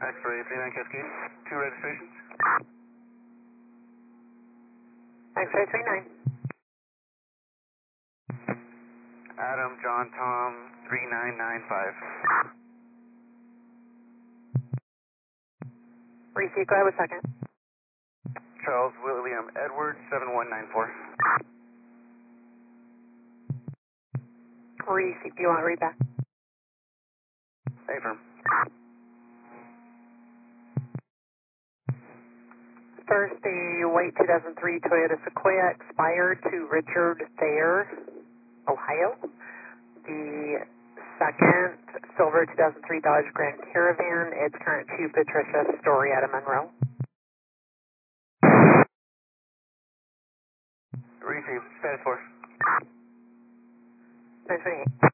X-ray 39 Cascade, 2 registrations. X-ray 39. Adam, John, Tom, 3995. Repeat, go ahead with second. Charles, William, Edward, 7194. Repeat, do you want to read back? Affirm. First, the white 2003 Toyota Sequoia expired to Richard Thayer, Ohio. The second, silver 2003 Dodge Grand Caravan, its current to Patricia Storietta Monroe. Received. Status 4. 928.